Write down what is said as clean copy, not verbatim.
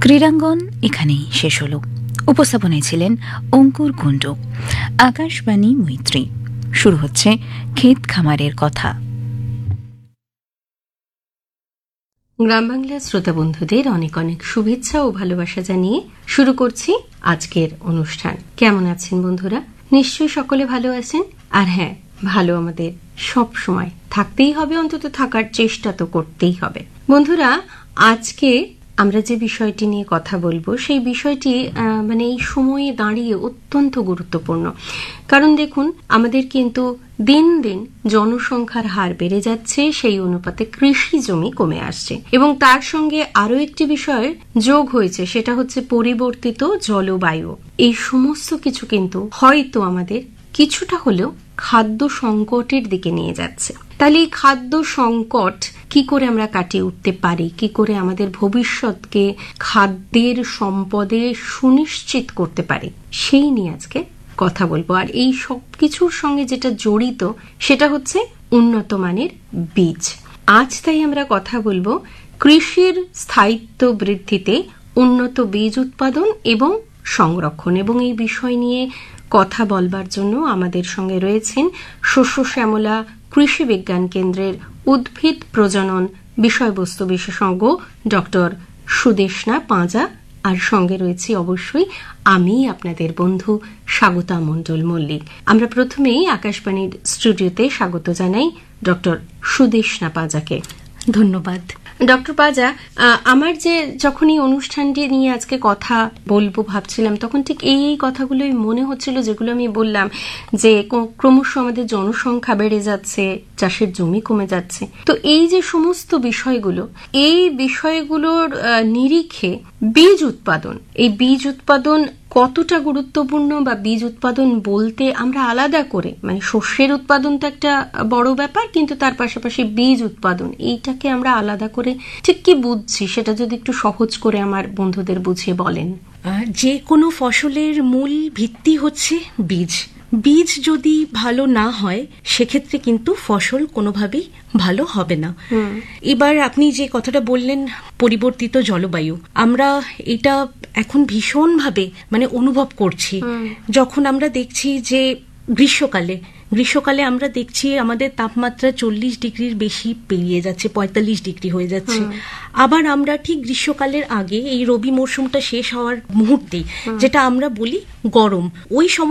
ক্রীড়াঙ্গন এখানেই শেষ হল। উপস্থাপনায় ছিলেন অঙ্কুর কুণ্ডু, আকাশবাণী মৈত্রী। শুরু হচ্ছে ক্ষেত খামারের কথা। গ্রাম বাংলার শ্রোতা বন্ধুদের অনেক অনেক শুভেচ্ছা ও ভালোবাসা জানিয়ে শুরু করছি আজকের অনুষ্ঠান। কেমন আছেন বন্ধুরা? নিশ্চয়ই সকলে ভালো আছেন। আর হ্যাঁ, ভালো আমাদের সব সময় থাকতেই হবে, অন্তত থাকার চেষ্টা তো করতেই হবে। বন্ধুরা, আজকে আমরা যে বিষয়টি নিয়ে কথা বলবো সেই বিষয়টি এই সময়ে দাঁড়িয়ে অত্যন্ত গুরুত্বপূর্ণ। কারণ দেখুন, আমাদের কিন্তু দিন দিন জনসংখ্যার হার বেড়ে যাচ্ছে, সেই অনুপাতে কৃষি জমি কমে আসছে এবং তার সঙ্গে আরো একটি বিষয় যোগ হয়েছে, সেটা হচ্ছে পরিবর্তিত জলবায়ু। এই সমস্ত কিছু কিন্তু হয়তো আমাদের কিছুটা হলেও খাদ্য সংকটের দিকে নিয়ে যাচ্ছে। তাহলে এই খাদ্য সংকট কি করে আমরা কাটিয়ে উঠতে পারি, কি করে আমাদের ভবিষ্যৎকে খাদ্যের সম্পদে সুনিশ্চিত করতে পারি, সেই নিয়ে আজকে কথা বলবো। আর এই সব কিছুর সঙ্গে যেটা জড়িত সেটা হচ্ছে উন্নত মানের বীজ। আজ তাই আমরা কথা বলবো কৃষির স্থায়িত্ব বৃদ্ধিতে উন্নত বীজ উৎপাদন এবং সংরক্ষণ। এবং এই বিষয় নিয়ে কথা বলবার জন্য আমাদের সঙ্গে রয়েছেন শস্য শ্যামলা কৃষি বিজ্ঞান কেন্দ্রের উদ্ভিদ প্রজনন বিষয়বস্তু বিশেষজ্ঞ ডক্টর সুদেষ্ণা পাঁজা। আর সঙ্গে রয়েছে অবশ্যই আমি, আপনাদের বন্ধু স্বাগতা মণ্ডল মল্লিক। আমরা প্রথমেই আকাশবাণীর স্টুডিওতে স্বাগত জানাই ডক্টর সুদেষ্ণা পাঁজাকে। ধন্যবাদ। ডক্টর পাঁজা, আমার যে যখন এই অনুষ্ঠানটি নিয়ে আজকে কথা বলবো ভাবছিলাম, তখন ঠিক এই কথাগুলোই মনে হচ্ছিল যেগুলো আমি বললাম, যে ক্রমশ আমাদের জনসংখ্যা বেড়ে যাচ্ছে, চাষের জমি কমে যাচ্ছে। তো এই যে সমস্ত বিষয়গুলো, এই বিষয়গুলোর নিরিখে বীজ উৎপাদন, এই বীজ উৎপাদন কতটা গুরুত্বপূর্ণ, বা বীজ উৎপাদন বলতে আমরা আলাদা করে শস্যের উৎপাদন তো একটা বড় ব্যাপার, কিন্তু তার পাশাপাশি বীজ উৎপাদন, এইটাকে আমরা আলাদা করে ঠিক কি বুঝছি সেটা যদি একটু সহজ করে আমার বন্ধুদের বুঝিয়ে বলেন। যে কোনো ফসলের মূল ভিত্তি হচ্ছে বীজ। বীজ যদি ভালো না হয় সেক্ষেত্রে কিন্তু ফসল কোনোভাবেই ভালো হবে না। এবার আপনি যে কথাটা বললেন, পরিবর্তিত জলবায়ু, আমরা এটা এখন ভীষণভাবে অনুভব করছি। যখন আমরা দেখছি যে গ্রীষ্মকালে আমরা দেখছি আমাদের তাপমাত্রা 40 ডিগ্রির বেশি পেরিয়ে যাচ্ছে, 45 ডিগ্রি হয়ে যাচ্ছে। আবার আমরা ঠিক গ্রীষ্মকালের আগে এই রবি মরশুমটা শেষ হওয়ার মুহূর্তে যেটা আমরা বলি গরম, ওই সময়